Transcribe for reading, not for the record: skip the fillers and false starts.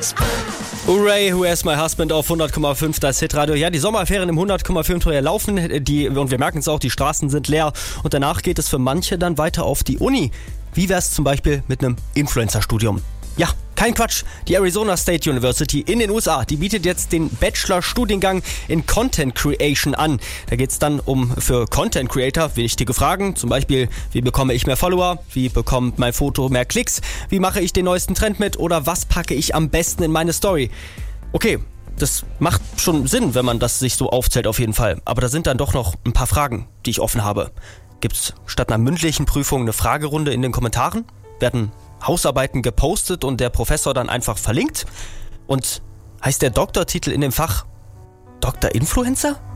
Hooray, Where's My Husband auf 100,5 das Hitradio. Ja, die Sommerferien im 100,5 laufen, und wir merken es auch, die Straßen sind leer und danach geht es für manche dann weiter auf die Uni. Wie wär's zum Beispiel mit einem Influencer-Studium? Ja, kein Quatsch. Die Arizona State University in den USA, die bietet jetzt den Bachelor-Studiengang in Content Creation an. Da geht's dann für Content Creator wichtige Fragen, zum Beispiel, wie bekomme ich mehr Follower, wie bekommt mein Foto mehr Klicks, wie mache ich den neuesten Trend mit oder was packe ich am besten in meine Story. Okay, das macht schon Sinn, wenn man das sich so aufzählt auf jeden Fall. Aber da sind dann doch noch ein paar Fragen, die ich offen habe. Gibt's statt einer mündlichen Prüfung eine Fragerunde in den Kommentaren? Werden Hausarbeiten gepostet und der Professor dann einfach verlinkt? Und heißt der Doktortitel in dem Fach Dr. Influencer?